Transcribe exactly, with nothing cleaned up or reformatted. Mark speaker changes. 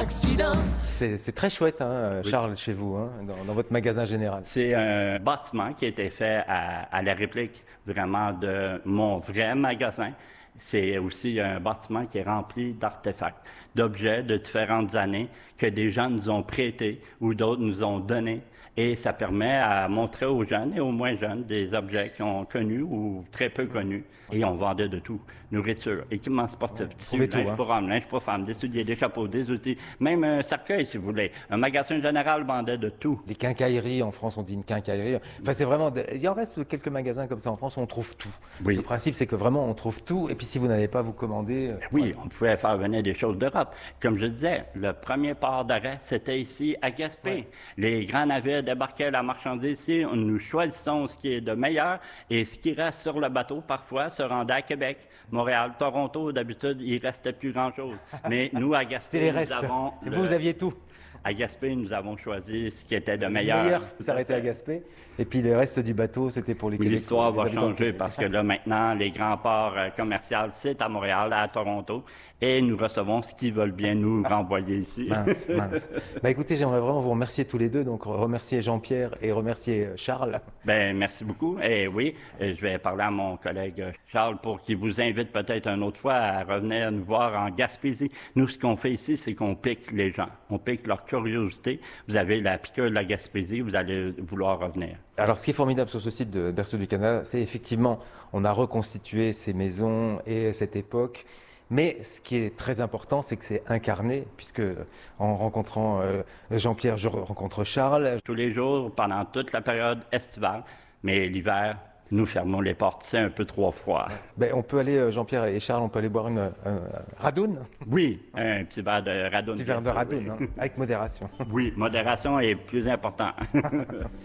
Speaker 1: accident.
Speaker 2: C'est, c'est très chouette, hein, Charles, oui. Chez vous, hein, dans, dans votre magasin général.
Speaker 3: C'est un bâtiment qui a été fait à, à la réplique vraiment de mon vrai magasin. C'est aussi un bâtiment qui est rempli d'artefacts, d'objets de différentes années que des gens nous ont prêtés ou d'autres nous ont donnés. Et ça permet à montrer aux jeunes et aux moins jeunes des objets qu'ils ont connus ou très peu connus. Et on vendait de tout. Nourriture, équipements sportifs, tissus, linge hein. pour hommes, linge pour femmes, des souliers, des chapeaux, des outils, même un cercueil si vous voulez. Un magasin général vendait de tout.
Speaker 2: Les quincailleries, en France on dit une quincaillerie. Enfin c'est vraiment, il en reste quelques magasins comme ça en France où on trouve tout.
Speaker 3: Oui.
Speaker 2: Le principe c'est que vraiment on trouve tout et puis si vous n'avez pas, vous commandez.
Speaker 3: Oui,
Speaker 2: ouais.
Speaker 3: on pouvait faire venir des choses d'Europe. Comme je disais, le premier port d'arrêt c'était ici à Gaspé. Ouais. Les grands navires débarquaient la marchandise ici, nous choisissons ce qui est de meilleur et ce qui reste sur le bateau parfois se rendait à Québec, Montréal, Toronto. D'habitude, il restait plus grand-chose. Mais nous, à Gaspé, nous avons...
Speaker 2: Le... Vous, vous aviez tout.
Speaker 3: À Gaspé, nous avons choisi ce qui était de meilleur. Le
Speaker 2: meilleur s'arrêtait à Gaspé. Et puis le reste du bateau, c'était pour les Québécois.
Speaker 3: L'histoire va changer parce que là, maintenant, les grands ports euh, commerciaux, c'est à Montréal, à Toronto. Et nous recevons ce qu'ils veulent bien nous renvoyer ici.
Speaker 2: Mince, mince. Bah, écoutez, j'aimerais vraiment vous remercier tous les deux. Donc, remercier Jean-Pierre et remercier Charles.
Speaker 3: Ben, merci beaucoup. Et oui, je vais parler à mon collègue Charles pour qu'il vous invite peut-être une autre fois à revenir nous voir en Gaspésie. Nous, ce qu'on fait ici, c'est qu'on pique les gens. On pique leur curiosité. Vous avez la piqûre de la Gaspésie, vous allez vouloir revenir.
Speaker 2: Alors, ce qui est formidable sur ce site de Berceau du Canada, c'est effectivement, on a reconstitué ces maisons et cette époque. Mais ce qui est très important, c'est que c'est incarné, puisque en rencontrant euh, Jean-Pierre, je rencontre Charles.
Speaker 3: Tous les jours, pendant toute la période estivale, mais l'hiver, nous fermons les portes, c'est un peu trop froid.
Speaker 2: Ben, on peut aller, Jean-Pierre et Charles, on peut aller boire une, un, un radoun.
Speaker 3: Oui, un petit verre de radoun.
Speaker 2: Un petit verre de radoun, hein, avec modération.
Speaker 3: Oui, modération est plus important.